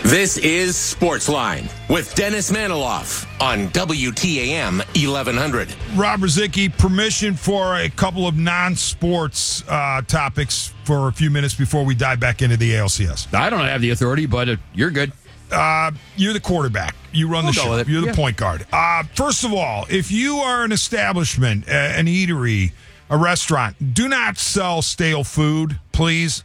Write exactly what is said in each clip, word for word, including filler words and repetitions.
This is Sportsline with Dennis Maniloff on W T A M eleven hundred. Rob Ruzicki, permission for a couple of non-sports uh, topics for a few minutes before we dive back into the A L C S. I don't have the authority, but uh, you're good. Uh, you're the quarterback. You run We'll the go show. with it. You're the Yeah. point guard. Uh, first of all, if you are an establishment, uh, an eatery, a restaurant, do not sell stale food, please.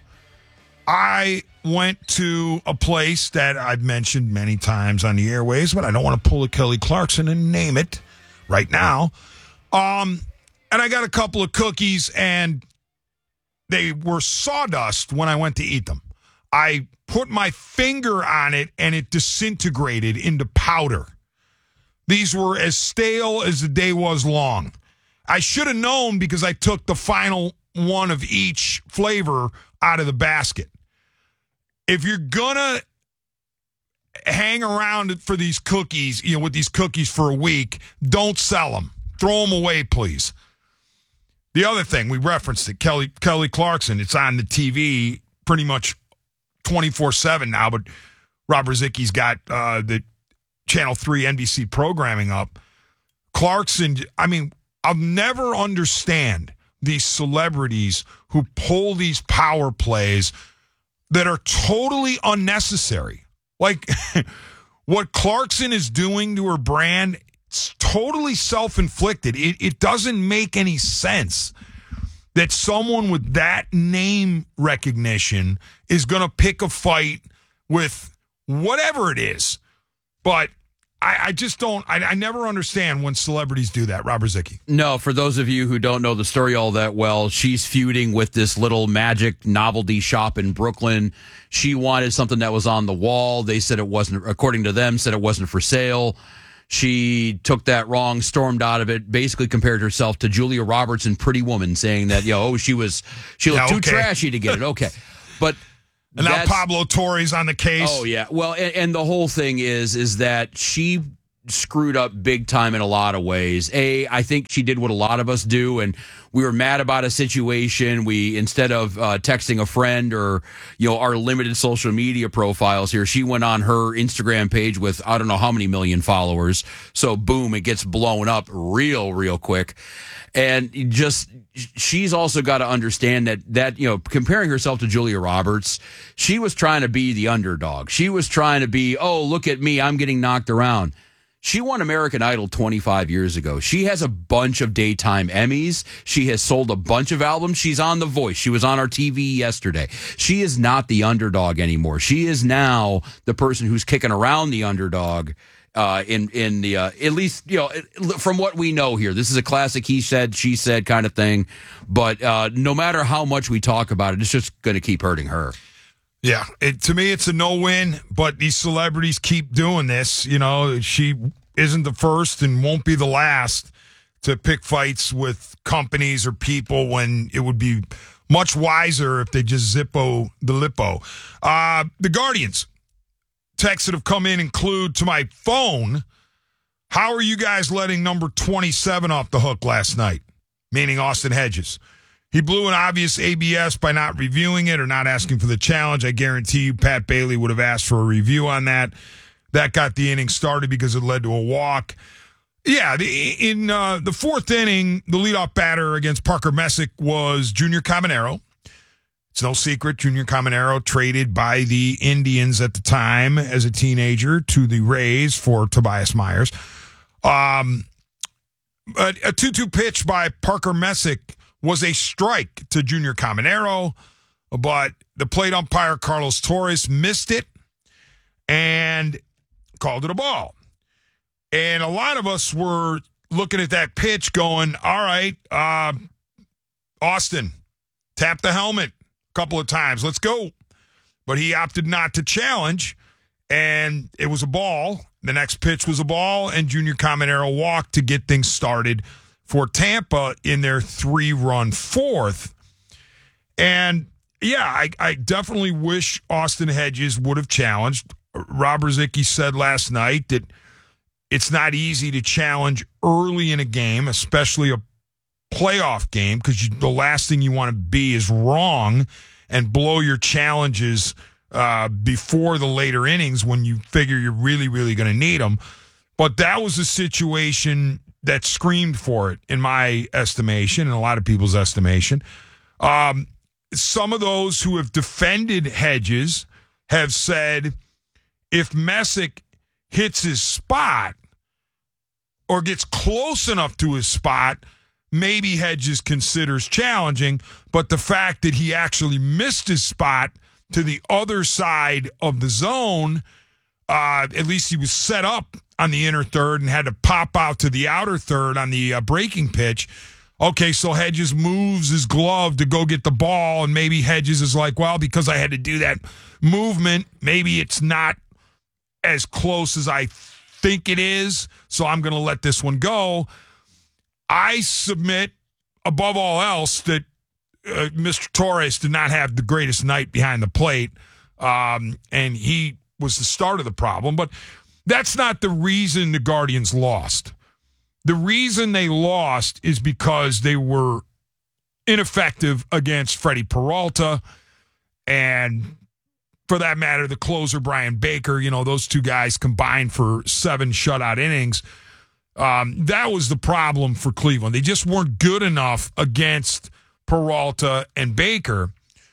I went to a place that I've mentioned many times on the airways, but I don't want to pull a Kelly Clarkson and name it right now. Um, and I got a couple of cookies, and they were sawdust when I went to eat them. I put my finger on it, and it disintegrated into powder. These were as stale as the day was long. I should have known because I took the final one of each flavor out of the basket. If you're going to hang around for these cookies, you know, with these cookies for a week, don't sell them. Throw them away, please. The other thing, we referenced it, Kelly Kelly Clarkson. It's on the T V pretty much twenty-four seven now, but Rob Ruzicki's got uh, the Channel three N B C programming up. Clarkson, I mean, I'll never understand these celebrities who pull these power plays that are totally unnecessary. Like what Clarkson is doing to her brand, it's totally self-inflicted. It, it doesn't make any sense that someone with that name recognition is going to pick a fight with whatever it is. But I, I just don't, I, I never understand when celebrities do that. Rob Ruzicki. No, for those of you who don't know the story all that well, she's feuding with this little magic novelty shop in Brooklyn. She wanted something that was on the wall. They said it wasn't, according to them, said it wasn't for sale. She took that wrong, stormed out of it, basically compared herself to Julia Roberts in Pretty Woman, saying that, yo, oh, she was, she looked Yeah, too okay. trashy to get it. Okay. But And now that's- Pablo Torre's on the case. Oh yeah. Well, and, and the whole thing is is that she screwed up big time in a lot of ways. A, I think she did what a lot of us do, and we were mad about a situation. We, instead of uh, texting a friend or, you know, our limited social media profiles here, she went on her Instagram page with I don't know how many million followers. So boom, it gets blown up real, real quick. And just, she's also got to understand that, that, you know, comparing herself to Julia Roberts, she was trying to be the underdog. She was trying to be, oh, look at me, I'm getting knocked around. She won American Idol twenty-five years ago. She has a bunch of daytime Emmys. She has sold a bunch of albums. She's on The Voice. She was on our T V yesterday. She is not the underdog anymore. She is now the person who's kicking around the underdog. Uh, in in the uh, at least, you know, from what we know here, this is a classic he said, she said kind of thing. But uh, no matter how much we talk about it, it's just going to keep hurting her. Yeah, it, to me, it's a no-win, but these celebrities keep doing this. You know, she isn't the first and won't be the last to pick fights with companies or people when it would be much wiser if they just zippo the lipo. Uh, the Guardians. Texts that have come in include to my phone, how are you guys letting number twenty-seven off the hook last night? Meaning Austin Hedges. He blew an obvious A B S by not reviewing it or not asking for the challenge. I guarantee you Pat Bailey would have asked for a review on that. That got the inning started because it led to a walk. Yeah, the, in uh, the fourth inning, the leadoff batter against Parker Messick was Junior Caminero. It's no secret, Junior Caminero traded by the Indians at the time as a teenager to the Rays for Tobias Myers. Um, a, a two two pitch by Parker Messick was a strike to Junior Caminero, but the plate umpire, Carlos Torres, missed it and called it a ball. And a lot of us were looking at that pitch going, all right, uh, Austin, tap the helmet a couple of times. Let's go. But he opted not to challenge, and it was a ball. The next pitch was a ball, and Junior Caminero walked to get things started for Tampa in their three-run fourth. And, yeah, I, I definitely wish Austin Hedges would have challenged. Rob Ruzicki said last night that it's not easy to challenge early in a game, especially a playoff game, because the last thing you want to be is wrong and blow your challenges uh, before the later innings when you figure you're really, really going to need them. But that was a situation that screamed for it, in my estimation, and a lot of people's estimation. Um, some of those who have defended Hedges have said if Messick hits his spot or gets close enough to his spot, maybe Hedges considers challenging. But the fact that he actually missed his spot to the other side of the zone, uh, at least he was set up on the inner third and had to pop out to the outer third on the uh, breaking pitch. Okay, so Hedges moves his glove to go get the ball, and maybe Hedges is like, well, because I had to do that movement, maybe it's not as close as I think it is, so I'm going to let this one go. I submit, above all else, that uh, Mister Torres did not have the greatest night behind the plate, um, and he was the start of the problem. But that's not the reason the Guardians lost. The reason they lost is because they were ineffective against Freddie Peralta and, for that matter, the closer, Brian Baker. You know, those two guys combined for seven shutout innings. Um, that was the problem for Cleveland. They just weren't good enough against Peralta and Baker.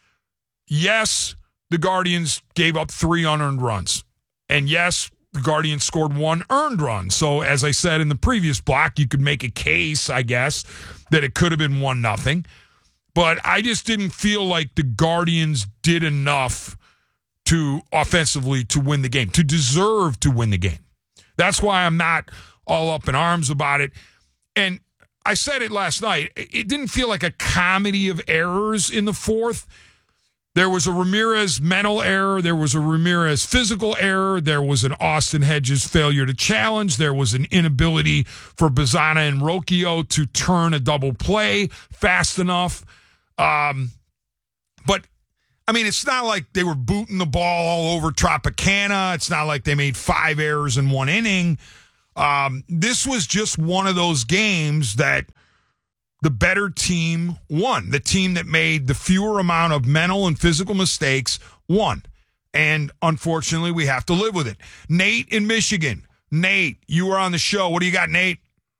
Yes, the Guardians gave up three unearned runs. And yes, the Guardians scored one earned run. So, as I said in the previous block, you could make a case, I guess, that it could have been one nothing. But I just didn't feel like the Guardians did enough to offensively to win the game, to deserve to win the game. That's why I'm not all up in arms about it. And I said it last night. It didn't feel like a comedy of errors in the fourth. There was a Ramirez mental error. There was a Ramirez physical error. There was an Austin Hedges failure to challenge. There was an inability for Bazzana and Rocchio to turn a double play fast enough. Um, but, I mean, it's not like they were booting the ball all over Tropicana. It's not like they made five errors in one inning. Um, this was just one of those games that the better team won. The team that made the fewer amount of mental and physical mistakes won. And unfortunately, we have to live with it. Nate in Michigan. Nate, you were on the show. What do you got, Nate?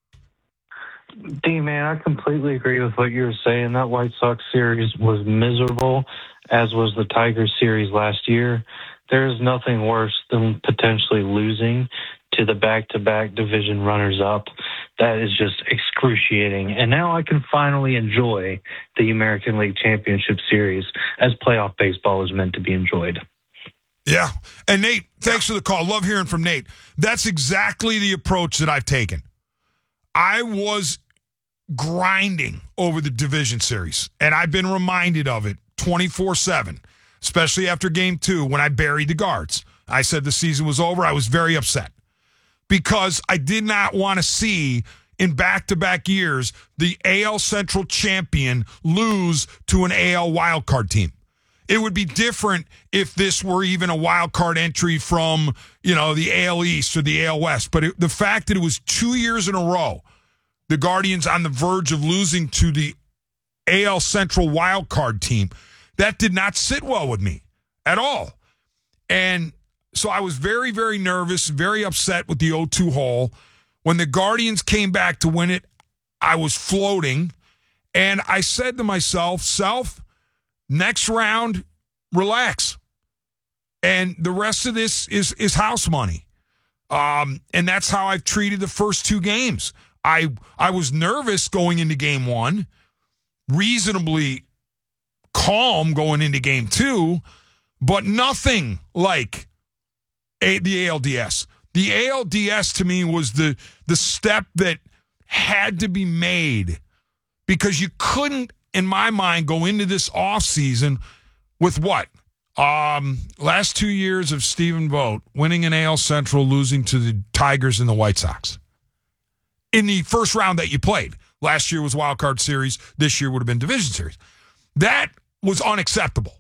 D, man, I completely agree with what you were saying. That White Sox series was miserable, as was the Tigers series last year. There is nothing worse than potentially losing to the back-to-back division runners-up. That is just excruciating. And now I can finally enjoy the American League Championship Series as playoff baseball is meant to be enjoyed. Yeah. And Nate, thanks for the call. Love hearing from Nate. That's exactly the approach that I've taken. I was grinding over the division series, and I've been reminded of it twenty-four seven, especially after game two when I buried the Guards. I said the season was over. I was very upset because I did not want to see in back-to-back years the A L Central champion lose to an A L wildcard team. It would be different if this were even a wild card entry from, you know, the A L East or the A L West. But it, the fact that it was two years in a row, the Guardians on the verge of losing to the A L Central wild card team, that did not sit well with me at all. And so I was very, very nervous, very upset with the oh two hole. When the Guardians came back to win it, I was floating. And I said to myself, self, next round, relax. And the rest of this is is house money. Um, and that's how I've treated the first two games. I I was nervous going into game one, reasonably calm going into game two, but nothing like a, the A L D S. The A L D S to me was the the step that had to be made because you couldn't, in my mind, go into this offseason with what? Um, last two years of Stephen Vogt, winning an A L Central, losing to the Tigers and the White Sox. In the first round that you played. Last year was Wild Card Series. This year would have been Division Series. That was unacceptable.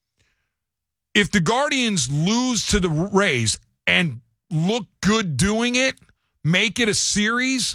If the Guardians lose to the Rays and look good doing it, make it a series,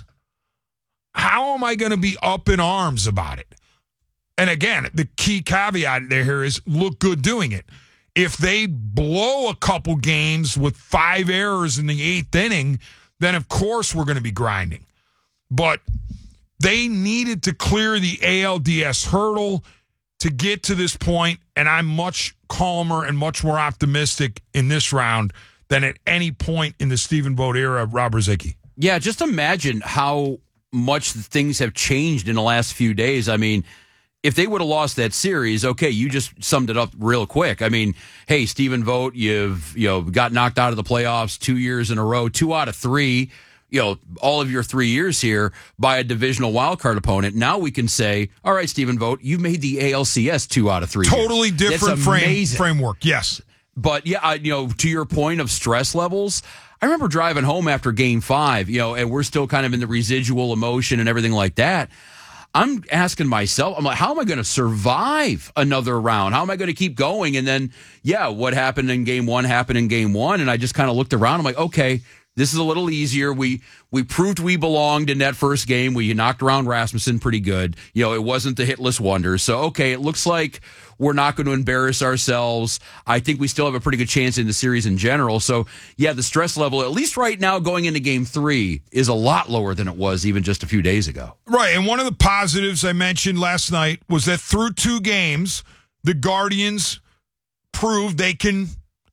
how am I going to be up in arms about it? And again, the key caveat there is look good doing it. If they blow a couple games with five errors in the eighth inning, then of course we're going to be grinding. But they needed to clear the A L D S hurdle to get to this point, and I'm much calmer and much more optimistic in this round than at any point in the Stephen Vogt era of Rob Ruzicki. Yeah, just imagine how much things have changed in the last few days. I mean, if they would have lost that series, okay, you just summed it up real quick. I mean, hey, Stephen Vogt, you've you know got knocked out of the playoffs two years in a row, two out of three, you know, all of your three years here by a divisional wildcard opponent. Now we can say, all right, Stephen Vogt, you made the A L C S two out of three. Totally years. different frame, framework, yes. But yeah, I, you know, to your point of stress levels, I remember driving home after game five, you know, and we're still kind of in the residual emotion and everything like that. I'm asking myself, I'm like, how am I going to survive another round? How am I going to keep going? And then, yeah, what happened in game one happened in game one. And I just kind of looked around. I'm like, okay, this is a little easier. We we proved we belonged in that first game. We knocked around Rasmussen pretty good. You know, it wasn't the hitless wonder. So, okay, it looks like we're not going to embarrass ourselves. I think we still have a pretty good chance in the series in general. So, yeah, the stress level, at least right now going into game three, is a lot lower than it was even just a few days ago. Right, and one of the positives I mentioned last night was that through two games, the Guardians proved they can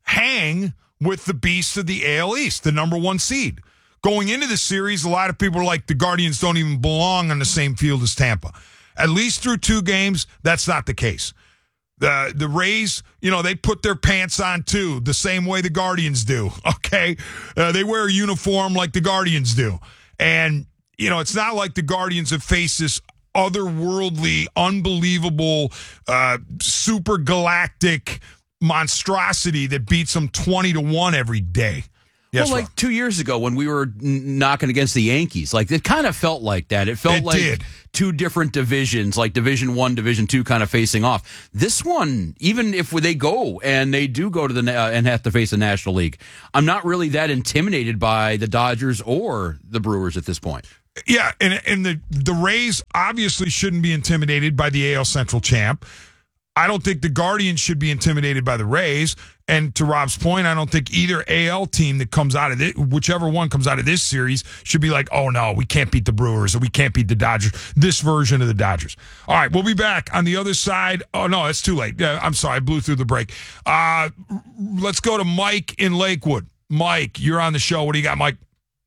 hang with the beast of the A L East, the number one seed. Going into the series, a lot of people are like, the Guardians don't even belong on the same field as Tampa. At least through two games, that's not the case. The the Rays, you know, they put their pants on too, the same way the Guardians do, okay? Uh, they wear a uniform like the Guardians do. And, you know, it's not like the Guardians have faced this otherworldly, unbelievable, uh, super galactic monstrosity that beats them twenty to one every day. Yes, well, like Rob. two years ago when we were n- knocking against the Yankees, like it kind of felt like that. It felt It like did. two different divisions, like Division One, Division Two, kind of facing off. This one, even if they go and they do go to the uh, and have to face the National League, I'm not really that intimidated by the Dodgers or the Brewers at this point. Yeah, and and the the Rays obviously shouldn't be intimidated by the A L Central champ. I don't think the Guardians should be intimidated by the Rays. And to Rob's point, I don't think either A L team that comes out of it, whichever one comes out of this series, should be like, oh, no, we can't beat the Brewers or we can't beat the Dodgers, this version of the Dodgers. All right, we'll be back on the other side. Oh, no, it's too late. Uh, I'm sorry, I blew through the break. Uh, let's go to Mike in Lakewood. Mike, you're on the show. What do you got, Mike?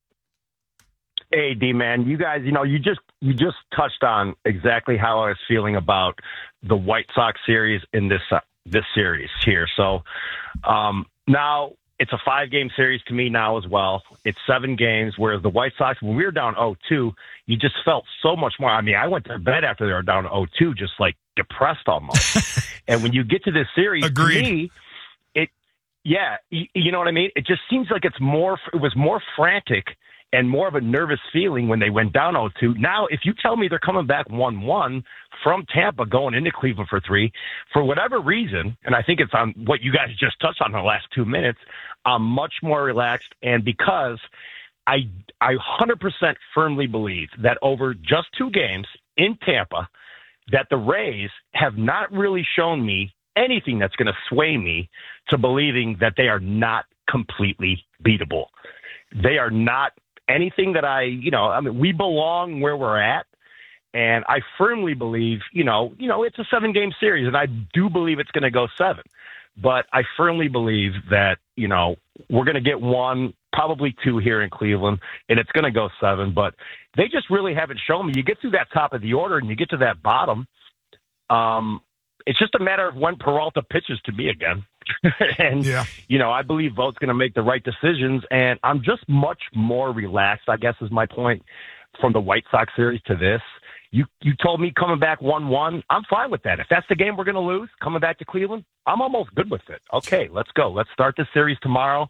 Hey, D-Man, you guys, you know, you just you just touched on exactly how I was feeling about the White Sox series in this uh, this series here. So um, now it's a five-game series to me now as well. It's seven games, whereas the White Sox, when we were down oh two, you just felt so much more. I mean, I went to bed after they were down oh two, just like depressed almost. And when you get to this series, Agreed. to me, it, yeah, you, you know what I mean? It just seems like it's more, it was more frantic and more of a nervous feeling when they went down oh two. Now, if you tell me they're coming back one one from Tampa going into Cleveland for three, for whatever reason, and I think it's on what you guys just touched on in the last two minutes, I'm much more relaxed. And because I, I one hundred percent firmly believe that over just two games in Tampa, that the Rays have not really shown me anything that's going to sway me to believing that they are not completely beatable. They are not anything that I, you know, I mean, we belong where we're at. And I firmly believe, you know, you know, it's a seven game series and I do believe it's going to go seven, but I firmly believe that, you know, we're going to get one, probably two here in Cleveland and it's going to go seven, but they just really haven't shown me. You get through that top of the order and you get to that bottom. Um, it's just a matter of when Peralta pitches to me again. and, Yeah. you know, I believe Vogt's going to make the right decisions, and I'm just much more relaxed, I guess is my point, from the White Sox series to this. You you told me coming back one one, I'm fine with that. If that's the game we're going to lose, coming back to Cleveland, I'm almost good with it. Okay, let's go. Let's start this series tomorrow.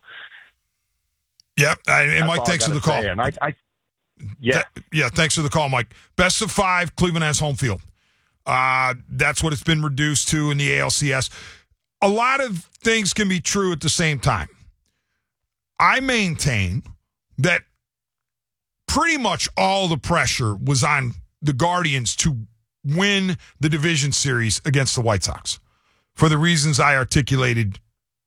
Yep, I, and That's Mike, all I thanks for gotta the call. say. And I, I, yeah. Th- yeah, thanks for the call, Mike. Best of five, Cleveland has home field. Uh, that's what it's been reduced to in the A L C S. A lot of things can be true at the same time. I maintain that pretty much all the pressure was on the Guardians to win the division series against the White Sox for the reasons I articulated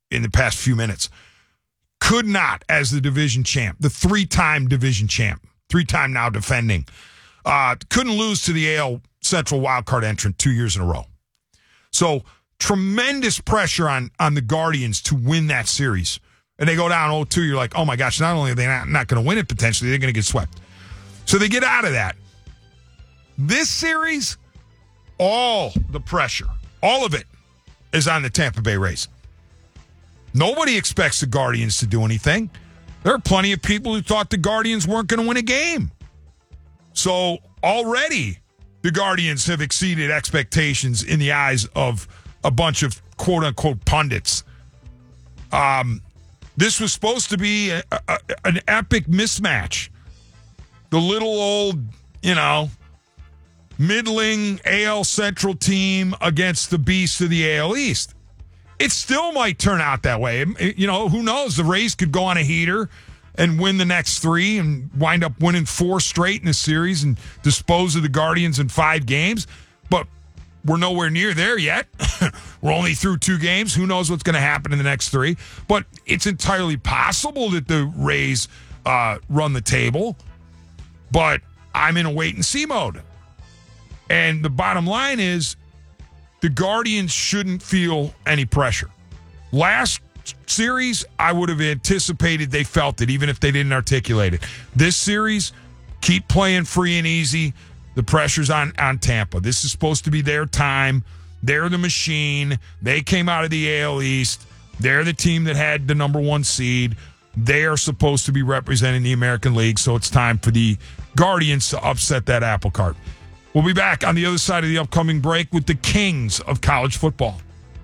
in the past few minutes. Could not, as the division champ, the three-time division champ, three-time now defending, uh, couldn't lose to the A L Central wildcard entrant two years in a row. So tremendous pressure on, on the Guardians to win that series. And they go down oh two, you're like, oh my gosh, not only are they not, not going to win it potentially, they're going to get swept. So they get out of that. This series, all the pressure, all of it is on the Tampa Bay Rays. Nobody expects the Guardians to do anything. There are plenty of people who thought the Guardians weren't going to win a game. So already the Guardians have exceeded expectations in the eyes of a bunch of quote-unquote pundits. Um, this was supposed to be a, a, an epic mismatch. The little old, you know, middling A L Central team against the beast of the A L East. It still might turn out that way. You know, who knows? The Rays could go on a heater and win the next three and wind up winning four straight in the series and dispose of the Guardians in five games. But we're nowhere near there yet. We're only through two games. Who knows what's going to happen in the next three? But it's entirely possible that the Rays uh, run the table. But I'm in a wait-and-see mode. And the bottom line is, the Guardians shouldn't feel any pressure. Last series, I would have anticipated they felt it, even if they didn't articulate it. This series, keep playing free and easy. The pressure's on, on Tampa. This is supposed to be their time. They're the machine. They came out of the A L East. They're the team that had the number one seed. They are supposed to be representing the American League, so it's time for the Guardians to upset that apple cart. We'll be back on the other side of the upcoming break with the kings of college football.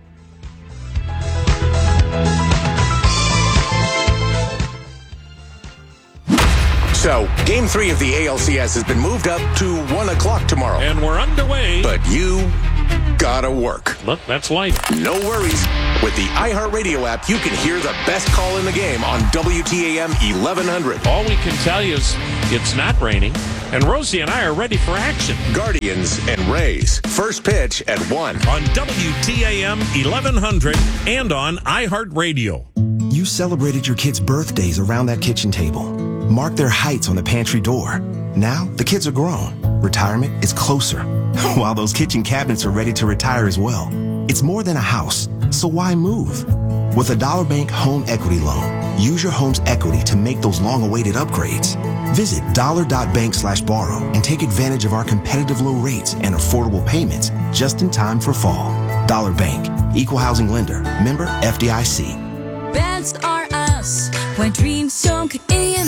So, game three of the A L C S has been moved up to one o'clock tomorrow. And we're underway. But you gotta work. Look, that's life. No worries. With the iHeartRadio app, you can hear the best call in the game on W T A M eleven hundred. All we can tell you is it's not raining, and Rosie and I are ready for action. Guardians and Rays. First pitch at one. On W T A M eleven hundred and on iHeartRadio. You celebrated your kids' birthdays around that kitchen table. Marked their heights on the pantry door. Now the kids are grown. Retirement is closer. While those kitchen cabinets are ready to retire as well. It's more than a house, so why move? With a Dollar Bank home equity loan, use your home's equity to make those long-awaited upgrades. Visit dollar.bank slash borrow and take advantage of our competitive low rates and affordable payments just in time for fall. Dollar Bank, Equal Housing Lender, member F D I C. Beds are us, when dreams don't get in.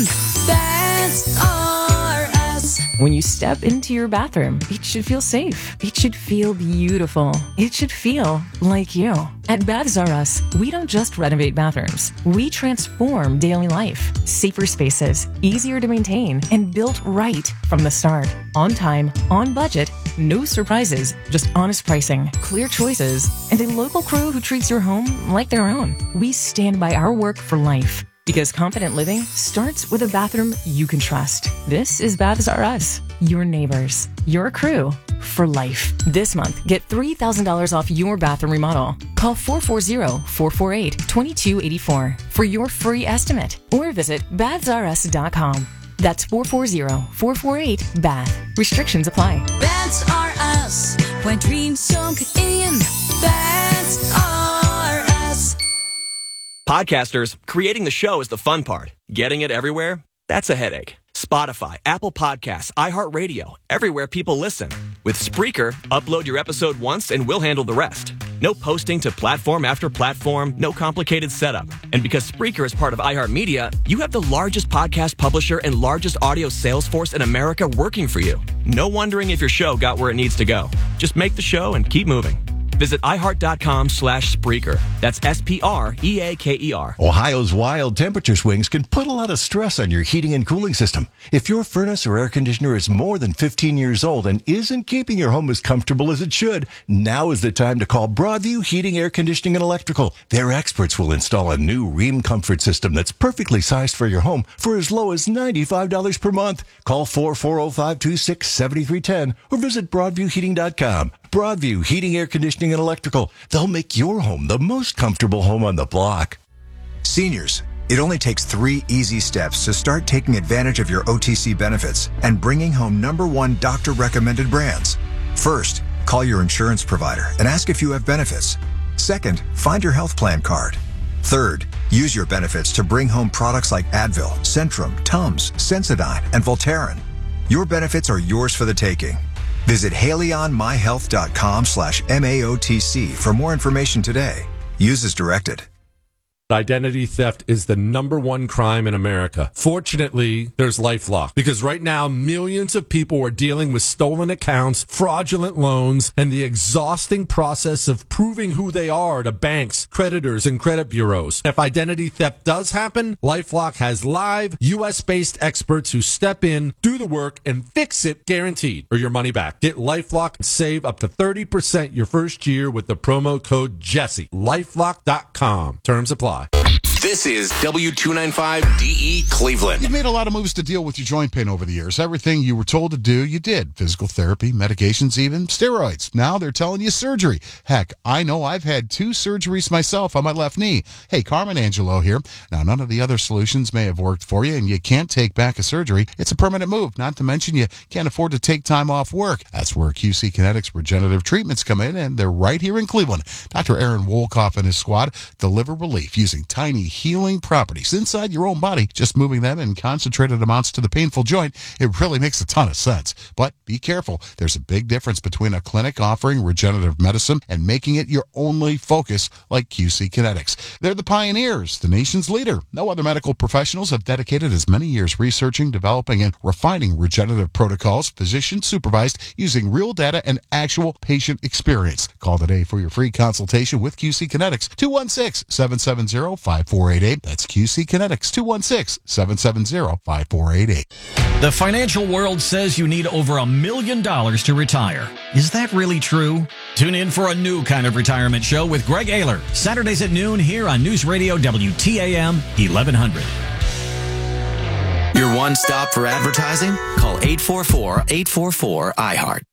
Beds are us. When you step into your bathroom, it should feel safe. It should feel beautiful. It should feel like you. At Baths R Us, we don't just renovate bathrooms. We transform daily life. Safer spaces, easier to maintain, and built right from the start. On time, on budget, no surprises, just honest pricing, clear choices, and a local crew who treats your home like their own. We stand by our work for life. Because confident living starts with a bathroom you can trust. This is Baths R Us, your neighbors, your crew for life. This month, get three thousand dollars off your bathroom remodel. Call four four zero, four four eight, two two eight four for your free estimate or visit baths r us dot com. That's four four zero, four four eight, B A T H. Restrictions apply. Beds are us, when dreams don't get in. Beds are us. Podcasters, creating the show is the fun part. Getting it everywhere? That's a headache. Spotify, Apple Podcasts, iHeartRadio, everywhere people listen. With Spreaker, upload your episode once and we'll handle the rest. No posting to platform after platform, no complicated setup. And because Spreaker is part of iHeartMedia, you have the largest podcast publisher and largest audio sales force in America working for you. No wondering if your show got where it needs to go. Just make the show and keep moving. Visit iHeart.com slash Spreaker. That's S P R E A K E R. Ohio's wild temperature swings can put a lot of stress on your heating and cooling system. If your furnace or air conditioner is more than fifteen years old and isn't keeping your home as comfortable as it should, now is the time to call Broadview Heating, Air Conditioning, and Electrical. Their experts will install a new Rheem Comfort system that's perfectly sized for your home for as low as ninety-five dollars per month. Call four four zero, five two six, seven three one zero or visit broadview heating dot com. Broadview Heating, Air Conditioning, and Electrical. They'll make your home the most comfortable home on the block. Seniors, it only takes three easy steps to start taking advantage of your O T C benefits and bringing home number one doctor-recommended brands. First, call your insurance provider and ask if you have benefits. Second, find your health plan card. Third, use your benefits to bring home products like Advil, Centrum, Tums, Sensodyne, and Voltaren. Your benefits are yours for the taking. Visit haleyonmyhealth.com slash MAOTC for more information today. Use as directed. Identity theft is the number one crime in America. Fortunately, there's LifeLock, because right now millions of people are dealing with stolen accounts, fraudulent loans, and the exhausting process of proving who they are to banks, creditors, and credit bureaus. If identity theft does happen, LifeLock has live U S-based experts who step in, do the work, and fix it guaranteed, or your money back. Get LifeLock and save up to thirty percent your first year with the promo code Jesse. LifeLock dot com. Terms apply. This is W two ninety-five D E Cleveland. You've made a lot of moves to deal with your joint pain over the years. Everything you were told to do, you did. Physical therapy, medications, even steroids. Now they're telling you surgery. Heck, I know I've had two surgeries myself on my left knee. Hey, Carmen Angelo here. Now, none of the other solutions may have worked for you, and you can't take back a surgery. It's a permanent move, not to mention you can't afford to take time off work. That's where Q C Kinetics Regenerative Treatments come in, and they're right here in Cleveland. Doctor Aaron Wolkoff and his squad deliver relief using tiny healing properties inside your own body. Just moving them in concentrated amounts to the painful joint, it really makes a ton of sense. But be careful. There's a big difference between a clinic offering regenerative medicine and making it your only focus like Q C Kinetics. They're the pioneers, the nation's leader. No other medical professionals have dedicated as many years researching, developing, and refining regenerative protocols, physician supervised, using real data and actual patient experience. Call today for your free consultation with Q C Kinetics. two one six, seven seven zero, five four eight eight. That's Q C Kinetics. two one six, seven seven zero, five four eight eight. The financial world says you need over a million dollars to retire. Is that really true? Tune in for a new kind of retirement show with Greg Ayler, Saturdays at noon here on News Radio W T A M eleven hundred. Your one stop for advertising? Call eight four four, eight four four, I heart.